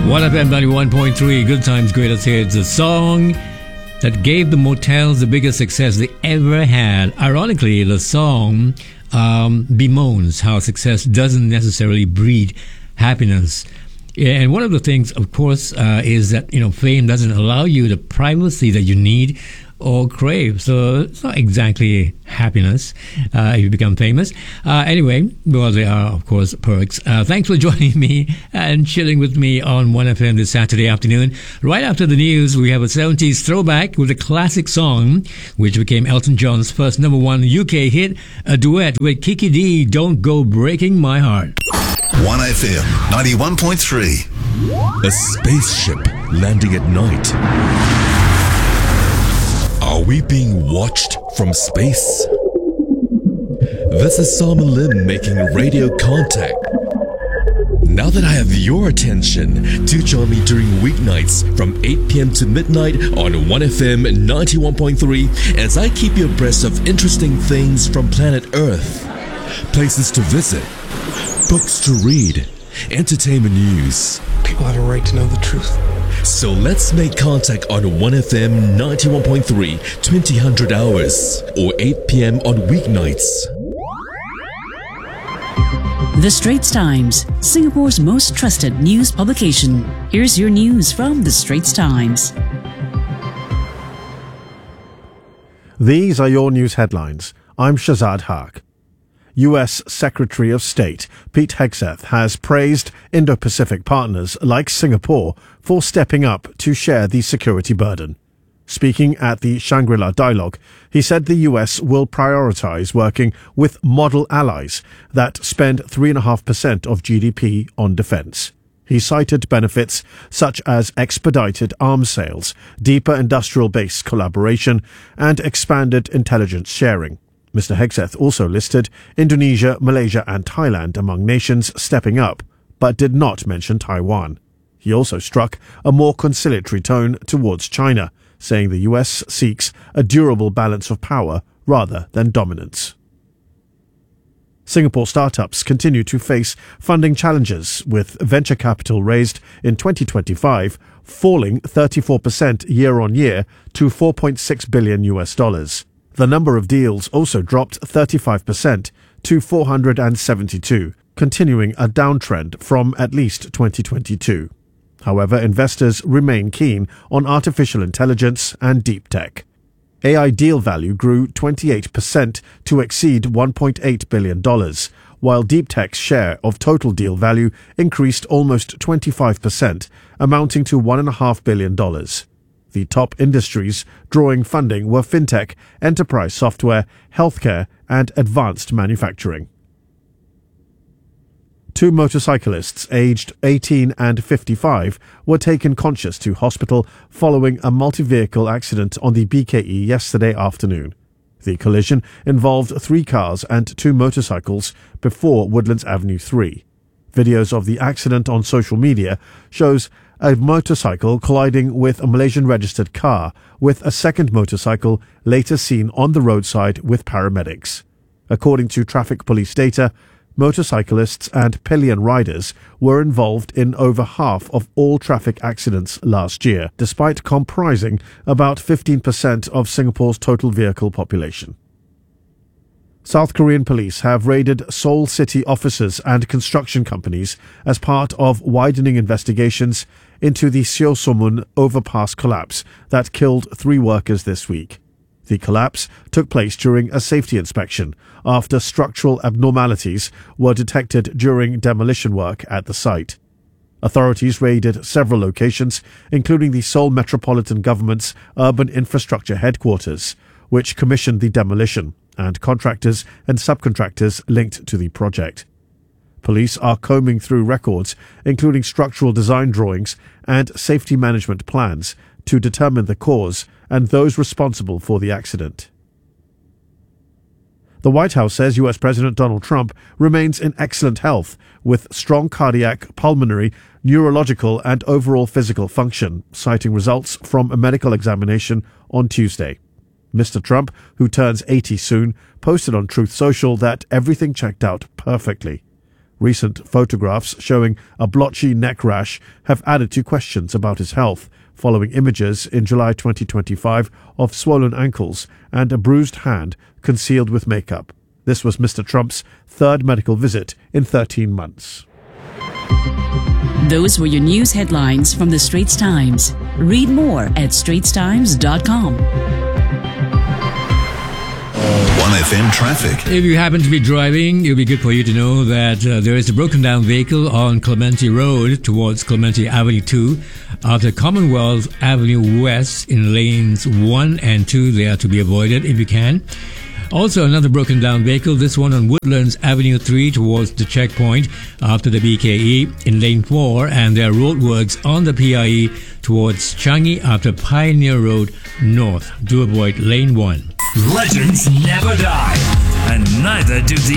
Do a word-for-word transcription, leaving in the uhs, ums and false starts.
one F M ninety-one point three, Good Times, Greatest Hits, a song that gave the Motels the biggest success they ever had. Ironically, the song um, bemoans how success doesn't necessarily breed happiness. And one of the things, of course, uh, is that, you know, fame doesn't allow you the privacy that you need or crave. So it's not exactly happiness uh, if you become famous. Uh, anyway, well, there are, of course, perks. Uh, thanks for joining me and chilling with me on one F M this Saturday afternoon. Right after the news, we have a seventies throwback with a classic song, which became Elton John's first number one U K hit, a duet with Kiki Dee, Don't Go Breaking My Heart. one F M ninety-one point three. A spaceship landing at night. Are we being watched from space? This is Simon Lim making radio contact. Now that I have your attention, do join me during weeknights from eight p.m. to midnight on one F M ninety-one point three as I keep you abreast of interesting things from planet Earth. Places to visit, books to read, entertainment news. People have a right to know the truth. So let's make contact on one F M ninety-one point three, twenty hundred hours, or eight p.m. on weeknights. The Straits Times, Singapore's most trusted news publication. Here's your news from The Straits Times. These are your news headlines. I'm Shazad Haq. U S Secretary of State Pete Hegseth has praised Indo-Pacific partners like Singapore for stepping up to share the security burden. Speaking at the Shangri-La Dialogue, he said the U S will prioritize working with model allies that spend three point five percent of G D P on defense. He cited benefits such as expedited arms sales, deeper industrial base collaboration, and expanded intelligence sharing. Mister Hegseth also listed Indonesia, Malaysia and Thailand among nations stepping up, but did not mention Taiwan. He also struck a more conciliatory tone towards China, saying the U S seeks a durable balance of power rather than dominance. Singapore startups continue to face funding challenges, with venture capital raised in twenty twenty-five falling thirty-four percent year-on-year to four point six billion U S dollars. The number of deals also dropped thirty-five percent to four hundred seventy-two, continuing a downtrend from at least twenty twenty-two. However, investors remain keen on artificial intelligence and deep tech. A I deal value grew twenty-eight percent to exceed one point eight billion dollars, while deep tech's share of total deal value increased almost twenty-five percent, amounting to one point five billion dollars. The top industries drawing funding were fintech, enterprise software, healthcare, and advanced manufacturing. Two motorcyclists aged eighteen and fifty-five were taken conscious to hospital following a multi-vehicle accident on the B K E yesterday afternoon. The collision involved three cars and two motorcycles before Woodlands Avenue three. Videos of the accident on social media shows a motorcycle colliding with a Malaysian-registered car, with a second motorcycle later seen on the roadside with paramedics. According to traffic police data, motorcyclists and pillion riders were involved in over half of all traffic accidents last year, despite comprising about fifteen percent of Singapore's total vehicle population. South Korean police have raided Seoul city offices and construction companies as part of widening investigations into the Seosomun overpass collapse that killed three workers this week. The collapse took place during a safety inspection after structural abnormalities were detected during demolition work at the site. Authorities raided several locations, including the Seoul Metropolitan Government's Urban Infrastructure Headquarters, which commissioned the demolition, and contractors and subcontractors linked to the project. Police are combing through records, including structural design drawings and safety management plans, to determine the cause and those responsible for the accident. The White House says U S President Donald Trump remains in excellent health, with strong cardiac, pulmonary, neurological and overall physical function, citing results from a medical examination on Tuesday. Mister Trump, who turns eighty soon, posted on Truth Social that everything checked out perfectly. Recent photographs showing a blotchy neck rash have added to questions about his health, following images in July twenty twenty-five of swollen ankles and a bruised hand concealed with makeup. This was Mister Trump's third medical visit in thirteen months. Those were your news headlines from the Straits Times. Read more at straits times dot com. one F M traffic. If you happen to be driving, it would be good for you to know that uh, there is a broken down vehicle on Clementi Road towards Clementi Avenue two. After Commonwealth Avenue West in lanes one and two, they are to be avoided if you can. Also, another broken down vehicle, this one on Woodlands Avenue three towards the checkpoint after the B K E in lane four, and there are roadworks on the P I E towards Changi after Pioneer Road North. Do avoid lane one. Legends never die, and neither do the